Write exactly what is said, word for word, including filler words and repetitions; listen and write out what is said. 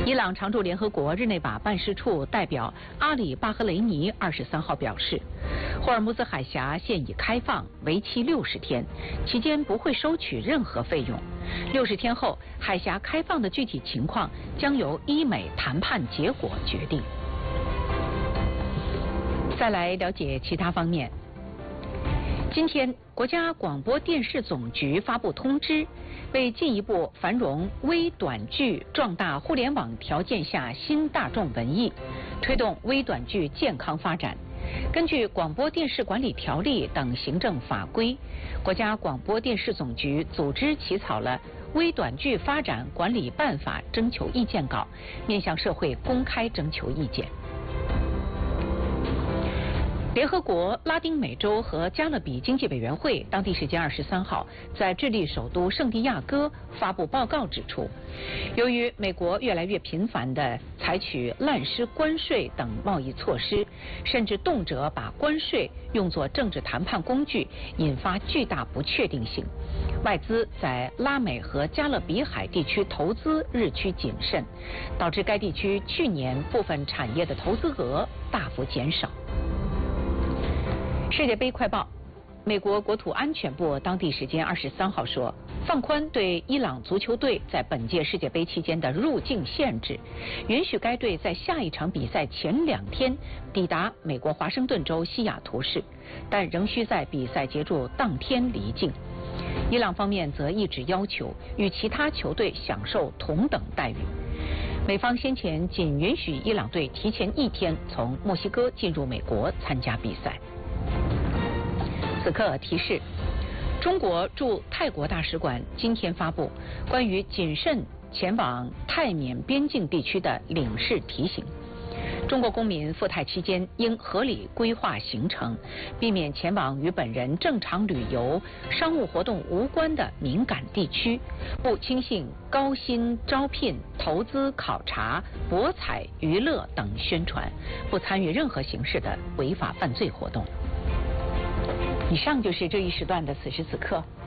伊朗常驻联合国日内瓦办事处代表阿里巴赫雷尼二十三号表示，霍尔木兹海峡现已开放，为期六十天，期间不会收取任何费用。六十天后，海峡开放的具体情况将由伊美谈判结果决定。再来了解其他方面。今天，国家广播电视总局发布通知，为进一步繁荣微短剧壮大互联网条件下新大众文艺，推动微短剧健康发展，根据《广播电视管理条例》等行政法规，国家广播电视总局组织起草了《微短剧发展管理办法》征求意见稿，面向社会公开征求意见。联合国拉丁美洲和加勒比经济委员会当地时间二十三号在智利首都圣地亚哥发布报告指出，由于美国越来越频繁地采取滥施关税等贸易措施，甚至动辄把关税用作政治谈判工具，引发巨大不确定性。外资在拉美和加勒比海地区投资日趋谨慎，导致该地区去年部分产业的投资额大幅减少。世界杯快报，美国国土安全部当地时间二十三号说，放宽对伊朗足球队在本届世界杯期间的入境限制，允许该队在下一场比赛前两天抵达美国华盛顿州西雅图市，但仍需在比赛结束当天离境。伊朗方面则一直要求与其他球队享受同等待遇。美方先前仅允许伊朗队提前一天从墨西哥进入美国参加比赛。此刻提示，中国驻泰国大使馆今天发布关于谨慎前往泰缅边境地区的领事提醒。中国公民赴泰期间应合理规划行程，避免前往与本人正常旅游、商务活动无关的敏感地区，不轻信高薪招聘、投资考察、博彩、娱乐等宣传，不参与任何形式的违法犯罪活动。以上就是这一时段的此时此刻。